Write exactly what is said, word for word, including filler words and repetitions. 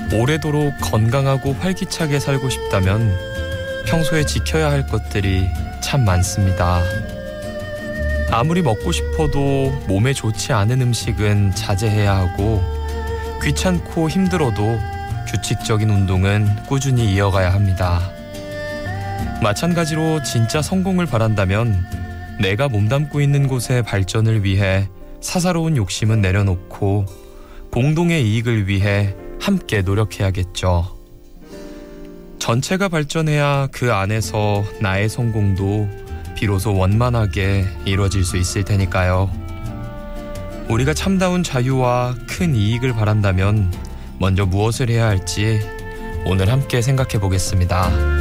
오래도록 건강하고 활기차게 살고 싶다면 평소에 지켜야 할 것들이 참 많습니다. 아무리 먹고 싶어도 몸에 좋지 않은 음식은 자제해야 하고, 귀찮고 힘들어도 규칙적인 운동은 꾸준히 이어가야 합니다. 마찬가지로 진짜 성공을 바란다면 내가 몸담고 있는 곳의 발전을 위해 사사로운 욕심은 내려놓고 공동의 이익을 위해 함께 노력해야겠죠. 전체가 발전해야 그 안에서 나의 성공도 비로소 원만하게 이루어질 수 있을 테니까요. 우리가 참다운 자유와 큰 이익을 바란다면 먼저 무엇을 해야 할지 오늘 함께 생각해 보겠습니다.